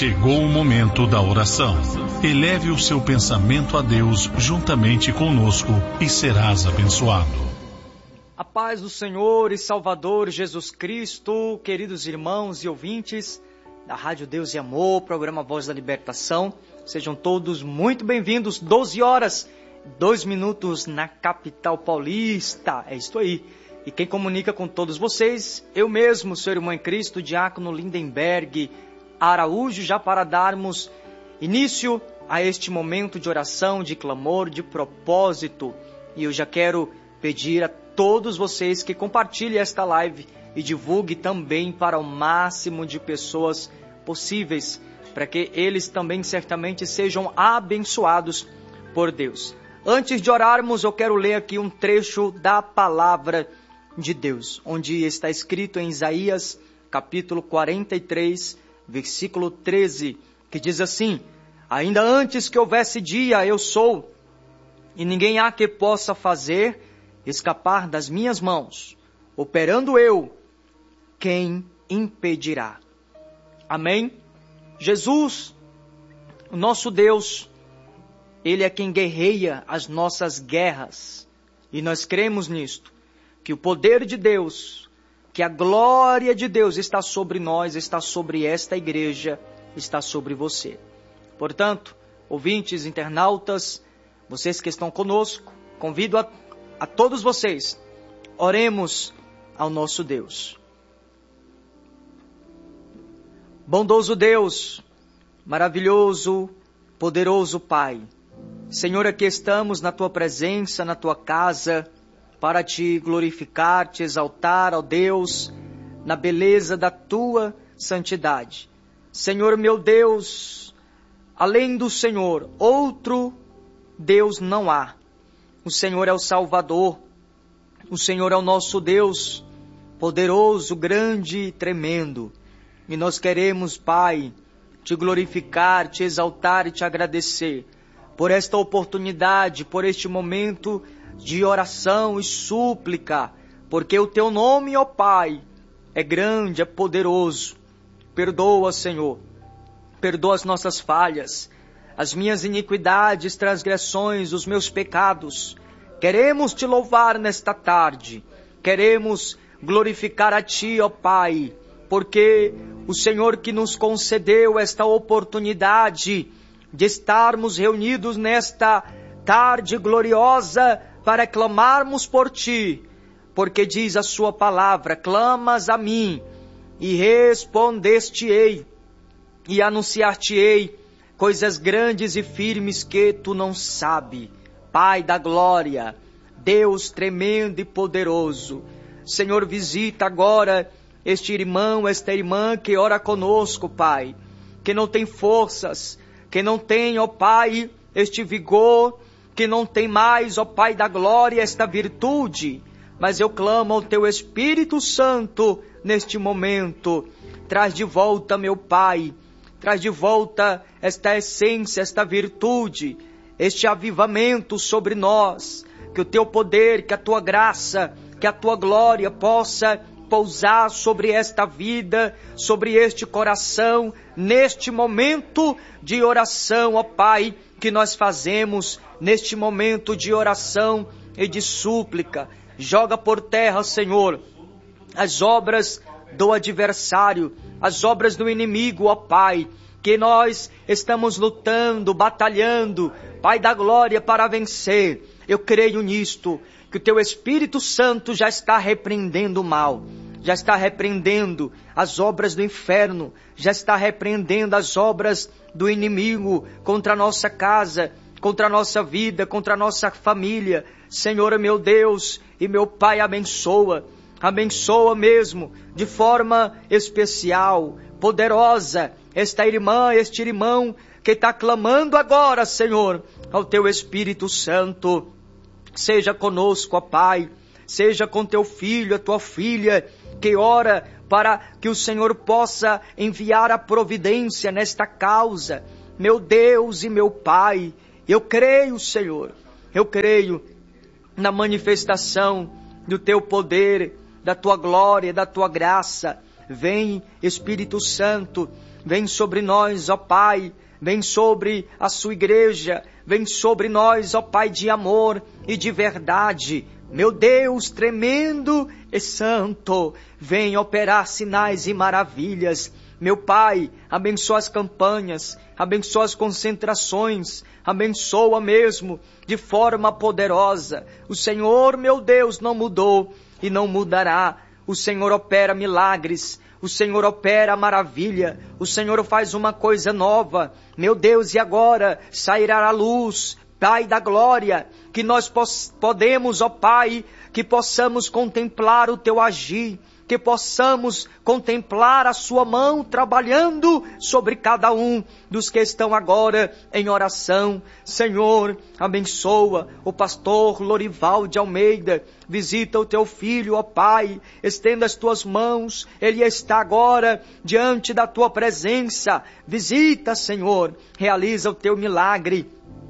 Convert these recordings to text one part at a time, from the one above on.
Chegou o momento da oração. Eleve o seu pensamento a Deus juntamente conosco e serás abençoado. A paz do Senhor e Salvador Jesus Cristo, queridos irmãos e ouvintes da Rádio Deus e Amor, programa Voz da Libertação, sejam todos muito bem-vindos. 12 horas, 2 minutos na capital paulista, é isto aí. E quem comunica com todos vocês, eu mesmo, seu irmão em Cristo, Diácono Lindenberg Araújo, já para darmos início a este momento de oração, de clamor, de propósito. E eu já quero pedir a todos vocês que compartilhem esta live e divulgue também para o máximo de pessoas possíveis, para que eles também certamente sejam abençoados por Deus. Antes de orarmos, eu quero ler aqui um trecho da palavra de Deus, onde está escrito em Isaías, capítulo 43, versículo 13, que diz assim: ainda antes que houvesse dia, eu sou, e ninguém há que possa fazer escapar das minhas mãos. Operando eu, quem impedirá? Amém? Jesus, o nosso Deus, Ele é quem guerreia as nossas guerras. E nós cremos nisto, que o poder de Deus, que a glória de Deus está sobre nós, está sobre esta igreja, está sobre você. Portanto, ouvintes, internautas, vocês que estão conosco, convido a todos vocês, oremos ao nosso Deus. Bondoso Deus, maravilhoso, poderoso Pai, Senhor, aqui estamos na Tua presença, na Tua casa, para Te glorificar, Te exaltar, ó Deus, na beleza da Tua santidade. Senhor meu Deus, além do Senhor, outro Deus não há. O Senhor é o Salvador, o Senhor é o nosso Deus, poderoso, grande e tremendo. E nós queremos, Pai, Te glorificar, Te exaltar e Te agradecer por esta oportunidade, por este momento de oração e súplica, porque o Teu nome, ó Pai, é grande, é poderoso. Perdoa, Senhor, perdoa as nossas falhas, as minhas iniquidades, transgressões, os meus pecados. Queremos Te louvar nesta tarde, queremos glorificar a Ti, ó Pai, porque o Senhor que nos concedeu esta oportunidade de estarmos reunidos nesta tarde gloriosa para clamarmos por Ti, porque diz a Sua palavra: clamas a mim e respondeste-ei e anunciar-te-ei coisas grandes e firmes que Tu não sabe. Pai da glória, Deus tremendo e poderoso, Senhor, visita agora este irmão, esta irmã que ora conosco, Pai, que não tem forças, que não tem, ó Pai, este vigor, que não tem mais, ó Pai da glória, esta virtude, mas eu clamo ao Teu Espírito Santo neste momento. Traz de volta, meu Pai, traz de volta esta essência, esta virtude, este avivamento sobre nós, que o Teu poder, que a Tua graça, que a Tua glória possa pousar sobre esta vida, sobre este coração, neste momento de oração, ó Pai, que nós fazemos, neste momento de oração e de súplica. Joga por terra, Senhor, as obras do adversário, as obras do inimigo, ó Pai, que nós estamos lutando, batalhando, Pai da glória, para vencer. Eu creio nisto, que o Teu Espírito Santo já está repreendendo o mal, já está repreendendo as obras do inferno, já está repreendendo as obras do inimigo contra a nossa casa, contra a nossa vida, contra a nossa família. Senhor, meu Deus e meu Pai, abençoa, abençoa mesmo, de forma especial, poderosa, esta irmã, este irmão que está clamando agora, Senhor, ao Teu Espírito Santo. Seja conosco, ó Pai, seja com Teu filho, a Tua filha, que ora para que o Senhor possa enviar a providência nesta causa. Meu Deus e meu Pai, eu creio, Senhor, eu creio na manifestação do Teu poder, da Tua glória, da Tua graça. Vem, Espírito Santo, vem sobre nós, ó Pai, vem sobre a sua igreja, vem sobre nós, ó Pai de amor e de verdade. Meu Deus tremendo e santo, vem operar sinais e maravilhas. Meu Pai, abençoa as campanhas, abençoa as concentrações, abençoa mesmo de forma poderosa. O Senhor, meu Deus, não mudou e não mudará. O Senhor opera milagres, o Senhor opera maravilha, o Senhor faz uma coisa nova. Meu Deus, e agora sairá a luz, Pai da glória, que nós podemos, ó Pai, que possamos contemplar o Teu agir, que possamos contemplar a sua mão trabalhando sobre cada um dos que estão agora em oração. Senhor, abençoa o pastor Lorival de Almeida, visita o teu filho, ó Pai, estenda as tuas mãos, ele está agora diante da tua presença. Visita, Senhor, realiza o teu milagre,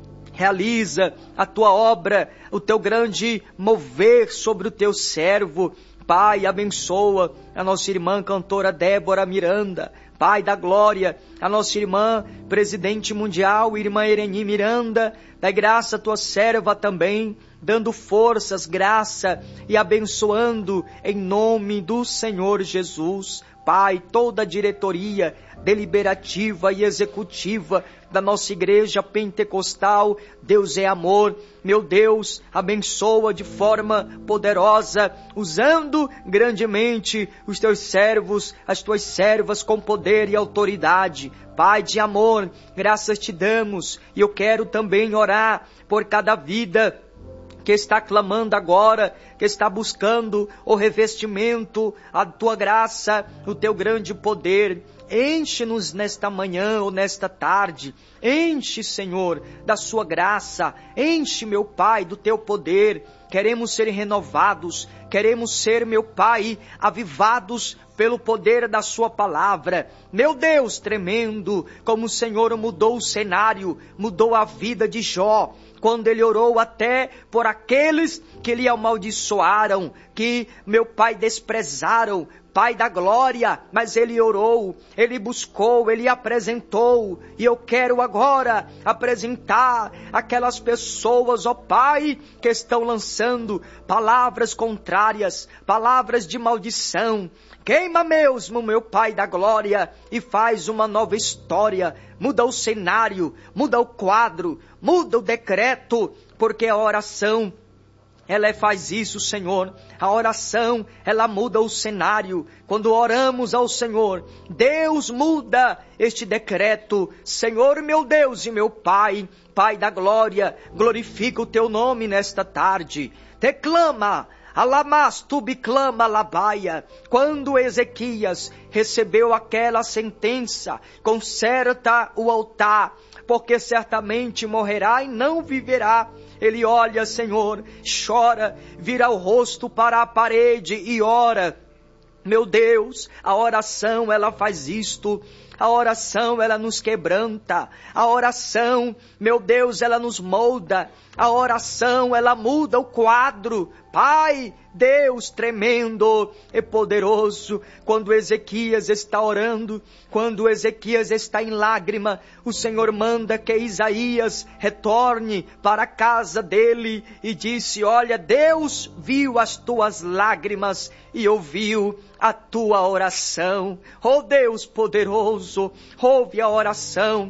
realiza a tua obra, o teu grande mover sobre o teu servo. Pai, abençoa a nossa irmã cantora Débora Miranda. Pai da glória, a nossa irmã presidente mundial, irmã Ereni Miranda. Dai graça a tua serva também, dando forças, graça e abençoando em nome do Senhor Jesus. Pai, toda a diretoria deliberativa e executiva da nossa igreja pentecostal, Deus é amor, meu Deus, abençoa de forma poderosa, usando grandemente os teus servos, as tuas servas com poder e autoridade. Pai de amor, graças te damos, e eu quero também orar por cada vida que está clamando agora, que está buscando o revestimento, a tua graça, o teu grande poder. Enche-nos nesta manhã ou nesta tarde, enche, Senhor, da sua graça, enche, meu Pai, do teu poder. Queremos ser renovados, queremos ser, meu Pai, avivados pelo poder da sua palavra. Meu Deus, tremendo, como o Senhor mudou o cenário, mudou a vida de Jó, quando ele orou até por aqueles que lhe amaldiçoaram, que, meu Pai, desprezaram. Pai da glória, mas ele orou, ele buscou, ele apresentou, e eu quero agora apresentar aquelas pessoas, ó Pai, que estão lançando palavras contrárias, palavras de maldição. Queima mesmo, meu Pai da glória, e faz uma nova história, muda o cenário, muda o quadro, muda o decreto, porque a oração, ela faz isso, Senhor. A oração, ela muda o cenário. Quando oramos ao Senhor, Deus muda este decreto. Senhor, meu Deus e meu Pai, Pai da glória, glorifica o teu nome nesta tarde. Te clama, alamas tu biclama labaia. Quando Ezequias recebeu aquela sentença, conserta o altar, porque certamente morrerá e não viverá. Ele olha, Senhor, chora, vira o rosto para a parede e ora. Meu Deus, a oração, ela faz isto. A oração, ela nos quebranta. A oração, meu Deus, ela nos molda. A oração, ela muda o quadro. Pai, Deus tremendo e poderoso, quando Ezequias está orando, quando Ezequias está em lágrima, o Senhor manda que Isaías retorne para a casa dele e disse: olha, Deus viu as tuas lágrimas e ouviu a tua oração. Oh Deus poderoso, ouve a oração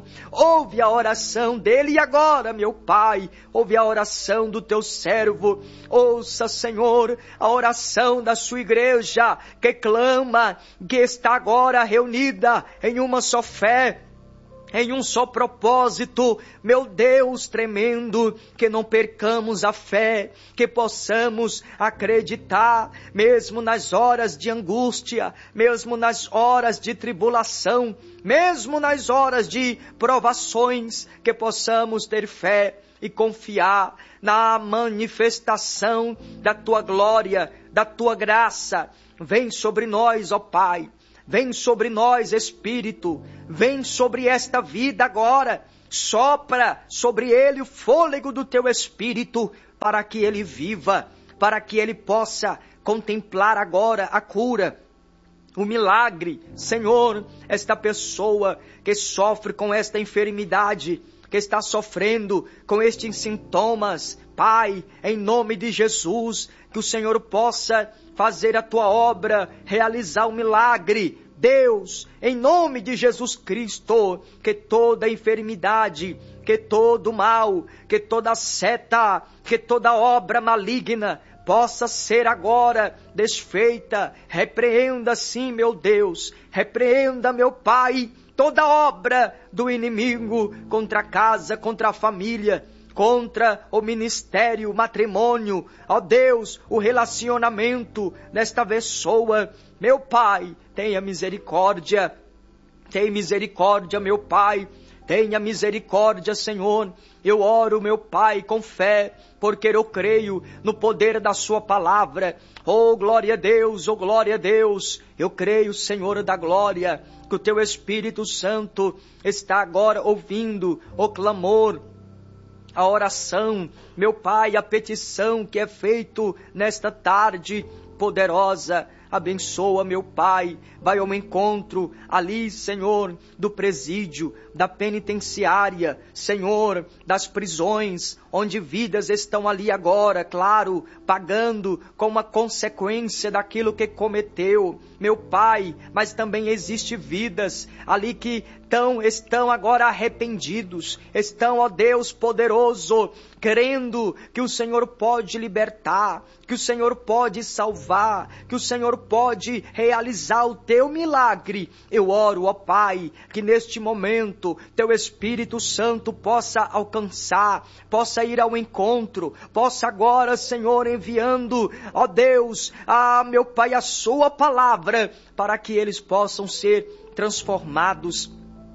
dele. E agora, meu Pai, ouve a oração do teu servo. Ouça, Senhor, a oração da sua igreja que clama, que está agora reunida em uma só fé, em um só propósito. Meu Deus tremendo, que não percamos a fé, que possamos acreditar, mesmo nas horas de angústia, mesmo nas horas de tribulação, mesmo nas horas de provações, que possamos ter fé e confiar na manifestação da tua glória, da tua graça. Vem sobre nós, ó Pai. Vem sobre nós, Espírito, vem sobre esta vida agora, sopra sobre ele o fôlego do teu Espírito, para que ele viva, para que ele possa contemplar agora a cura, o milagre. Senhor, esta pessoa que sofre com esta enfermidade, que está sofrendo com estes sintomas, Pai, em nome de Jesus, que o Senhor possa fazer a tua obra, realizar o milagre. Deus, em nome de Jesus Cristo, que toda enfermidade, que todo mal, que toda seta, que toda obra maligna possa ser agora desfeita. Repreenda sim, meu Deus, repreenda, meu Pai, toda obra do inimigo contra a casa, contra a família, contra o ministério, o matrimônio, ó Deus, o relacionamento desta pessoa. Meu Pai, tenha misericórdia, meu Pai, tenha misericórdia, Senhor. Eu oro, meu Pai, com fé, porque eu creio no poder da sua palavra. Oh, glória a Deus, oh, glória a Deus. Eu creio, Senhor da glória, que o teu Espírito Santo está agora ouvindo o clamor, a oração, meu Pai, a petição que é feito nesta tarde poderosa. Abençoa, meu Pai, vai ao encontro ali, Senhor, do presídio, da penitenciária, Senhor, das prisões, onde vidas estão ali agora, claro, pagando com uma consequência daquilo que cometeu, meu Pai, mas também existe vidas ali que estão agora arrependidos, estão, ó Deus poderoso, crendo que o Senhor pode libertar, que o Senhor pode salvar, que o Senhor pode realizar o teu milagre. Eu oro, ó Pai, que neste momento teu Espírito Santo possa alcançar, possa ir ao encontro, possa agora, Senhor, enviando, ó Deus, meu Pai, a sua palavra, para que eles possam ser transformados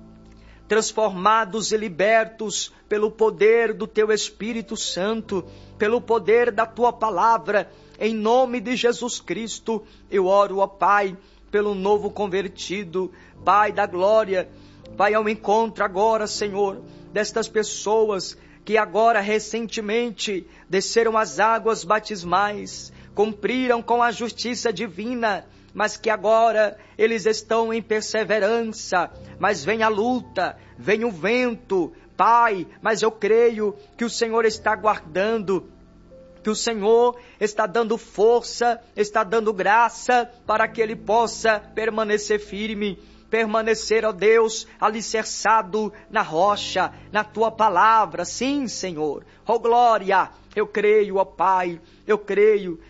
e libertos pelo poder do teu Espírito Santo, pelo poder da tua palavra. Em nome de Jesus Cristo, eu oro, ó Pai, pelo novo convertido, Pai da glória. Vai ao encontro agora, Senhor, destas pessoas que agora recentemente desceram as águas batismais, cumpriram com a justiça divina, mas que agora eles estão em perseverança, mas vem a luta, vem o vento, Pai, mas eu creio que o Senhor está guardando, que o Senhor está dando força, está dando graça para que ele possa permanecer firme, permanecer, ó Deus, alicerçado na rocha, na tua palavra. Sim, Senhor, ó glória. Eu creio, ó Pai, eu creio,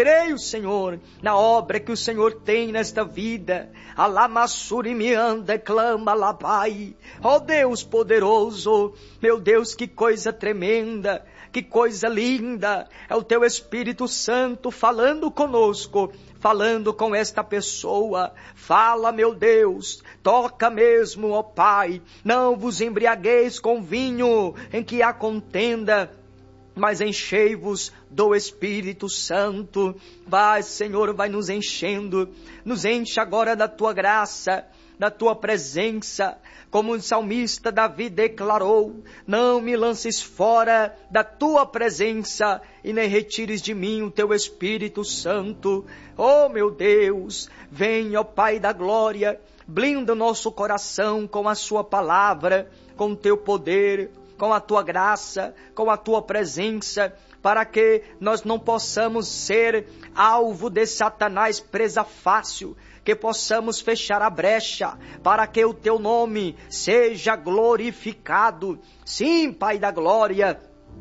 Senhor, na obra que o Senhor tem nesta vida. Alamassuri me anda, clama lá, Pai. Ó Deus poderoso, meu Deus, que coisa tremenda, que coisa linda. É o teu Espírito Santo falando conosco, falando com esta pessoa. Fala, meu Deus, toca mesmo, ó Pai. Não vos embriagueis com vinho em que há contenda, mas enchei-vos do Espírito Santo. Vai, Senhor, vai nos enchendo, nos enche agora da tua graça, da tua presença, como o salmista Davi declarou: não me lances fora da tua presença e nem retires de mim o teu Espírito Santo. Oh, meu Deus, vem, ó Pai da glória, blinda o nosso coração com a sua palavra, com o teu poder, com a tua graça, com a tua presença, para que nós não possamos ser alvo de Satanás, presa fácil, que possamos fechar a brecha, para que o teu nome seja glorificado. Sim, Pai da glória,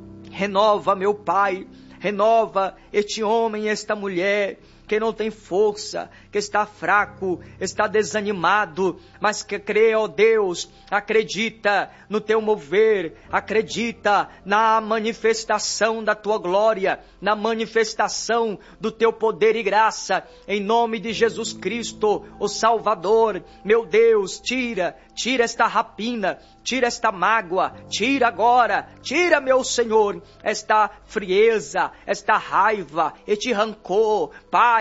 renova, meu Pai, renova este homem, esta mulher, que não tem força, que está fraco, está desanimado, mas que crê, ó Deus, acredita no teu mover, acredita na manifestação da tua glória, na manifestação do teu poder e graça, em nome de Jesus Cristo, o Salvador. Meu Deus, tira esta rapina, tira esta mágoa, tira agora, tira, meu Senhor, esta frieza, esta raiva, este rancor, Pai,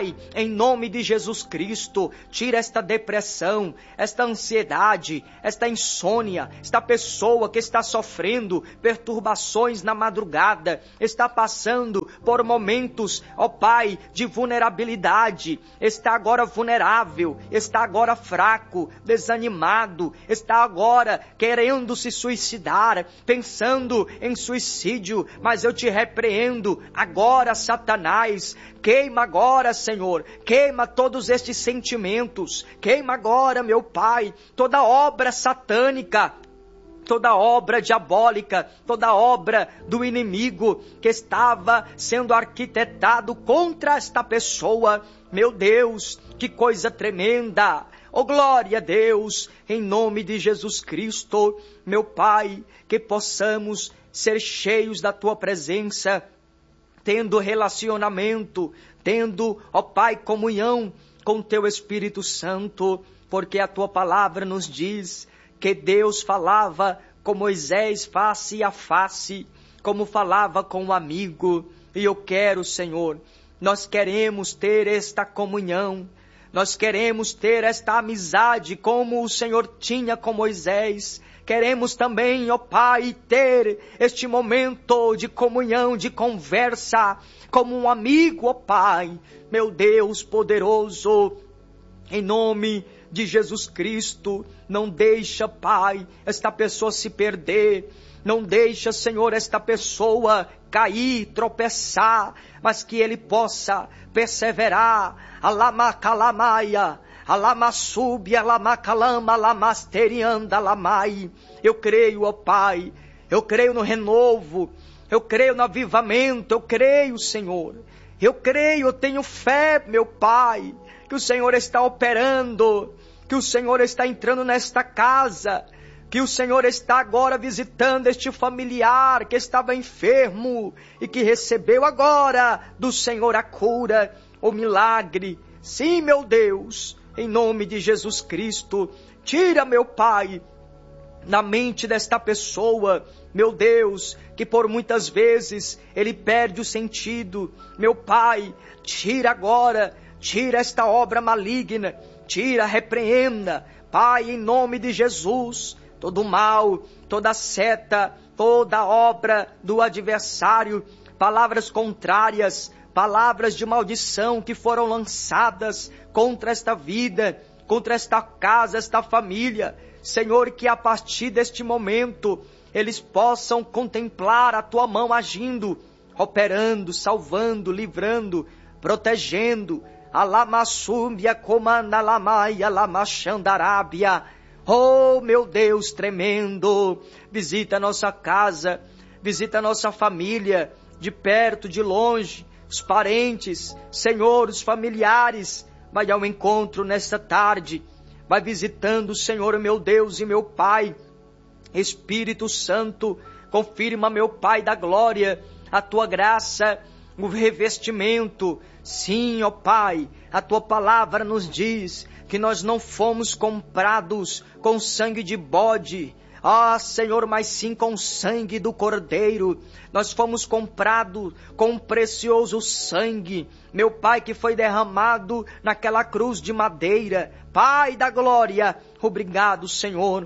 Pai, em nome de Jesus Cristo, tira esta depressão, esta ansiedade, esta insônia, esta pessoa que está sofrendo perturbações na madrugada, está passando por momentos, ó Pai, de vulnerabilidade, está agora vulnerável, está agora fraco, desanimado, está agora querendo se suicidar, pensando em suicídio, mas eu te repreendo agora, Satanás, queima agora, Senhor, queima todos estes sentimentos, queima agora, meu Pai, toda obra satânica, toda obra diabólica, toda obra do inimigo que estava sendo arquitetado contra esta pessoa. Meu Deus, que coisa tremenda! Oh, glória a Deus, em nome de Jesus Cristo, meu Pai, que possamos ser cheios da Tua presença, tendo relacionamento, tendo, ó Pai, comunhão com Teu Espírito Santo, porque a Tua palavra nos diz que Deus falava com Moisés face a face, como falava com um amigo. E eu quero, Senhor, nós queremos ter esta comunhão, nós queremos ter esta amizade como o Senhor tinha com Moisés. Queremos também, ó Pai, ter este momento de comunhão, de conversa, como um amigo, ó Pai, meu Deus poderoso, em nome de Jesus Cristo. Não deixa, Pai, esta pessoa se perder, não deixa, Senhor, esta pessoa cair, tropeçar, mas que ele possa perseverar. Alamakalamaia, alamassub, alamakalama, alamasterianda, alamai. Eu creio, ó Pai, eu creio no renovo, eu creio no avivamento, eu creio, Senhor, eu creio, eu tenho fé, meu Pai, que o Senhor está operando, que o Senhor está entrando nesta casa, que o Senhor está agora visitando este familiar que estava enfermo e que recebeu agora do Senhor a cura, o milagre. Sim, meu Deus, em nome de Jesus Cristo, tira, meu Pai, na mente desta pessoa, meu Deus, que por muitas vezes ele perde o sentido. Meu Pai, tira agora, tira esta obra maligna, tira, repreenda, Pai, em nome de Jesus, todo mal, toda seta, toda obra do adversário, palavras contrárias, palavras de maldição que foram lançadas contra esta vida, contra esta casa, esta família. Senhor, que a partir deste momento eles possam contemplar a Tua mão agindo, operando, salvando, livrando, protegendo. Alamassúmbia, comandalamaia, lamachandarábia. Oh, meu Deus tremendo, visita a nossa casa, visita a nossa família, de perto, de longe, os parentes, Senhor, os familiares. Vai ao encontro nesta tarde, vai visitando, Senhor, meu Deus e meu Pai. Espírito Santo, confirma, meu Pai da glória, a Tua graça, o revestimento. Sim, ó Pai, a Tua palavra nos diz que nós não fomos comprados com sangue de bode, Senhor, mas sim com sangue do Cordeiro. Nós fomos comprados com um precioso sangue, meu Pai, que foi derramado naquela cruz de madeira. Pai da glória, obrigado, Senhor.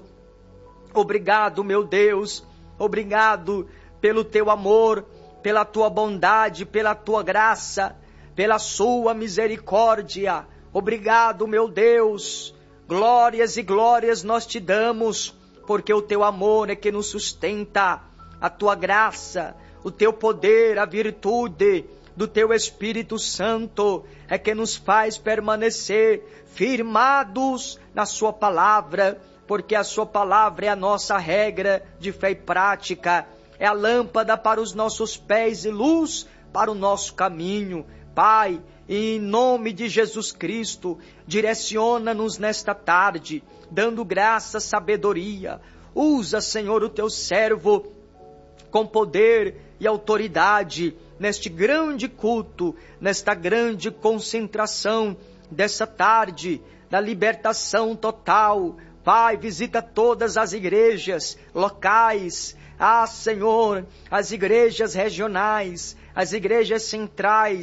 Obrigado, meu Deus. Obrigado pelo Teu amor, pela Tua bondade, pela Tua graça, pela Sua misericórdia. Obrigado, meu Deus. Glórias e glórias nós Te damos, porque o Teu amor é que nos sustenta, a Tua graça, o Teu poder, a virtude do Teu Espírito Santo é que nos faz permanecer firmados na Sua palavra, porque a Sua palavra é a nossa regra de fé e prática, é a lâmpada para os nossos pés e luz para o nosso caminho. Pai, em nome de Jesus Cristo, direciona-nos nesta tarde, dando graça, sabedoria. Usa, Senhor, o Teu servo com poder e autoridade neste grande culto, nesta grande concentração dessa tarde, da libertação total. Pai, visita todas as igrejas locais, Senhor, as igrejas regionais, as igrejas centrais,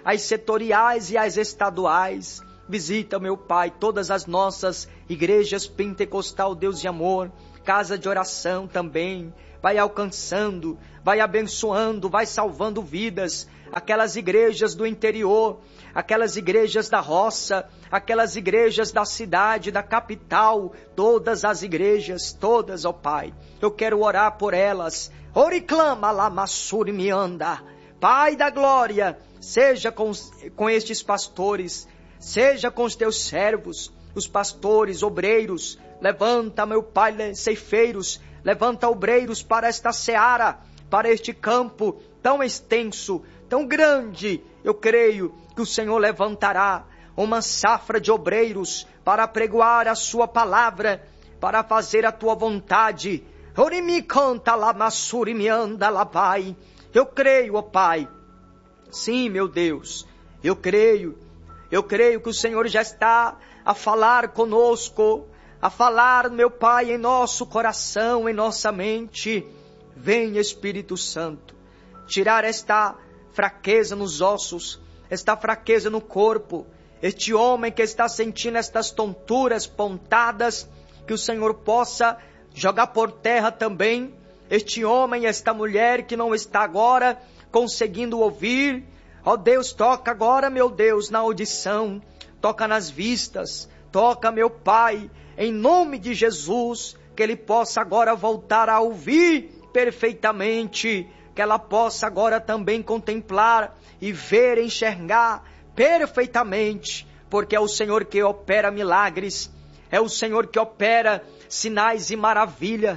as setoriais e as estaduais. Visita, meu Pai, todas as nossas igrejas pentecostal, Deus de amor, casa de oração também. Vai alcançando, vai abençoando, vai salvando vidas. Aquelas igrejas do interior, aquelas igrejas da roça, aquelas igrejas da cidade, da capital, todas as igrejas, todas, ó Pai. Eu quero orar por elas. Oriclama lamassuri me anda. Pai da glória, seja com estes pastores, seja com os teus servos, os pastores, obreiros. Levanta, meu Pai, ceifeiros, levanta obreiros para esta seara, para este campo tão extenso, tão grande. Eu creio que o Senhor levantará uma safra de obreiros para pregoar a sua palavra, para fazer a tua vontade. Orimi canta lá, massuri me anda lá, Pai. Eu creio, ó Pai. Sim, meu Deus, eu creio que o Senhor já está a falar conosco, a falar, meu Pai, em nosso coração, em nossa mente. Vem, Espírito Santo, tirar esta fraqueza nos ossos, esta fraqueza no corpo, este homem que está sentindo estas tonturas, pontadas, que o Senhor possa jogar por terra também, este homem, esta mulher que não está agora conseguindo ouvir. Ó Deus, toca agora, meu Deus, na audição, toca nas vistas, toca, meu Pai, em nome de Jesus, que ele possa agora voltar a ouvir perfeitamente, que ela possa agora também contemplar e ver, enxergar perfeitamente, porque é o Senhor que opera milagres, é o Senhor que opera sinais e maravilha.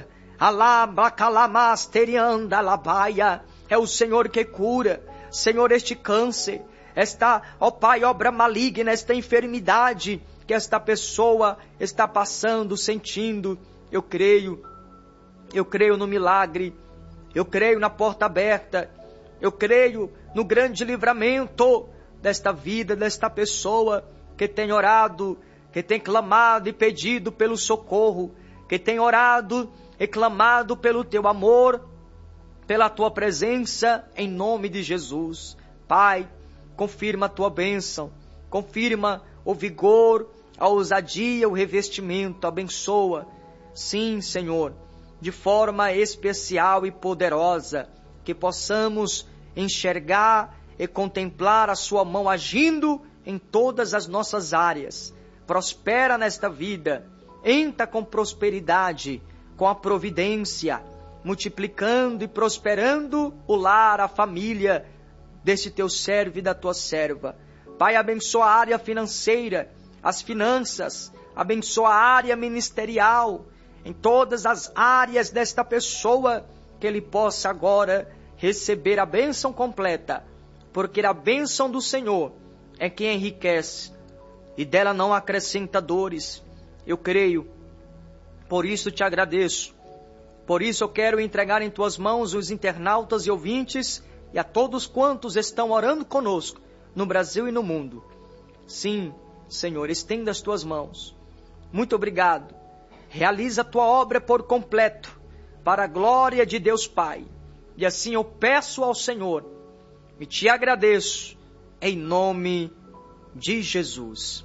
É o Senhor que cura, Senhor, este câncer, esta, ó Pai, obra maligna, esta enfermidade que esta pessoa está passando, sentindo. Eu creio no milagre, eu creio na porta aberta, eu creio no grande livramento desta vida, desta pessoa que tem orado, que tem clamado e pedido pelo socorro, que tem orado e clamado pelo teu amor, pela tua presença, em nome de Jesus. Pai, confirma a tua bênção, confirma o vigor, a ousadia, o revestimento, abençoa. Sim, Senhor, de forma especial e poderosa, que possamos enxergar e contemplar a sua mão agindo em todas as nossas áreas. Prospera nesta vida, entra com prosperidade, com a providência, multiplicando e prosperando o lar, a família desse teu servo e da tua serva. Pai, abençoa a área financeira, as finanças, abençoa a área ministerial, em todas as áreas desta pessoa, que ele possa agora receber a bênção completa, porque a bênção do Senhor é quem enriquece, e dela não acrescenta dores. Eu creio, por isso te agradeço, por isso eu quero entregar em tuas mãos os internautas e ouvintes, e a todos quantos estão orando conosco, no Brasil e no mundo. Sim, Senhor, estenda as tuas mãos. Muito obrigado. Realiza a tua obra por completo, para a glória de Deus Pai. E assim eu peço ao Senhor, e te agradeço, em nome de Jesus.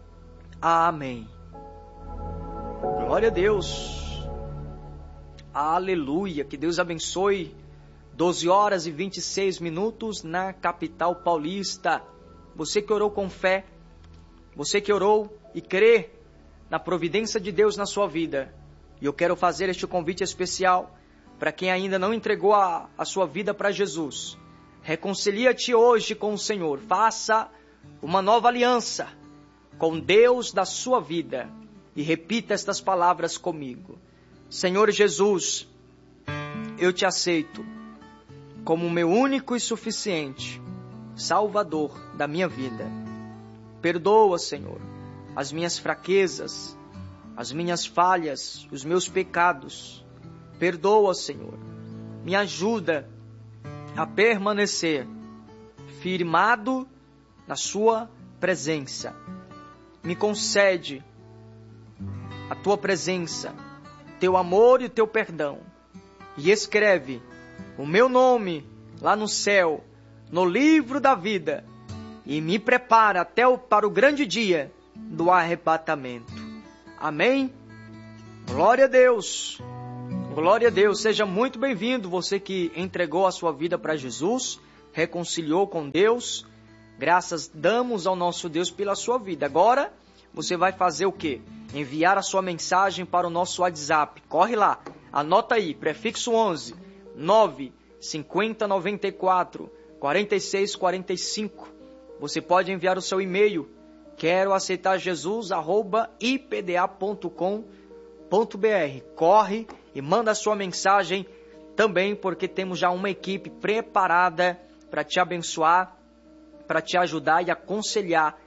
Amém. Glória a Deus. Aleluia. Que Deus abençoe. 12 horas e 26 minutos na capital paulista. Você que orou com fé, você que orou e crê na providência de Deus na sua vida. E eu quero fazer este convite especial para quem ainda não entregou a sua vida para Jesus. Reconcilia-te hoje com o Senhor. Faça uma nova aliança com Deus da sua vida. E repita estas palavras comigo. Senhor Jesus, eu te aceito como o meu único e suficiente Salvador da minha vida. Perdoa, Senhor, as minhas fraquezas, as minhas falhas, os meus pecados. Perdoa, Senhor. Me ajuda a permanecer firmado na sua presença. Me concede a tua presença, teu amor e o teu perdão. E escreve o meu nome lá no céu, no livro da vida, e me prepara para o grande dia do arrebatamento. Amém? Glória a Deus! Glória a Deus! Seja muito bem-vindo, você que entregou a sua vida para Jesus, reconciliou com Deus. Graças damos ao nosso Deus pela sua vida. Agora, você vai fazer o quê? Enviar a sua mensagem para o nosso WhatsApp. Corre lá, anota aí, prefixo 11 9 50 94 46 45. Você pode enviar o seu e-mail, queroaceitarjesus@ipda.com.br. Corre e manda a sua mensagem também, porque temos já uma equipe preparada para te abençoar, para te ajudar e aconselhar